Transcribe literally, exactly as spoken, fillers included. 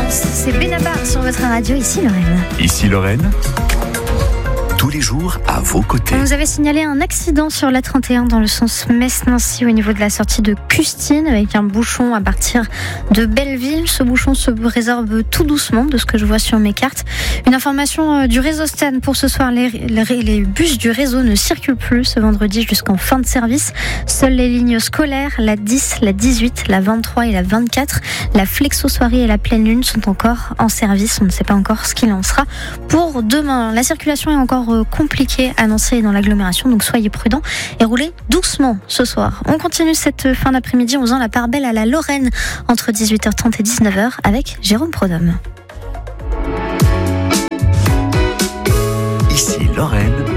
C'est Benabar sur votre radio, ici Lorraine. Ici Lorraine, tous les jours à vos côtés. On nous avait signalé un accident sur l'A trente et un dans le sens Metz-Nancy au niveau de la sortie de Custine avec un bouchon à partir de Belleville. Ce bouchon se résorbe tout doucement de ce que je vois sur mes cartes. Une information du réseau Stan pour ce soir, les, les, les bus du réseau ne circulent plus ce vendredi jusqu'en fin de service. Seules les lignes scolaires, la dix, la dix-huit, la vingt-trois et la vingt-quatre, la Flexo Soirée et la Pleine Lune sont encore en service. On ne sait pas encore ce qu'il en sera pour demain. La circulation est encore compliqué à Nancy dans l'agglomération, donc soyez prudents et roulez doucement ce soir. On continue cette fin d'après-midi en faisant la part belle à la Lorraine entre dix-huit heures trente et dix-neuf heures avec Jérôme Prodhomme. Ici Lorraine.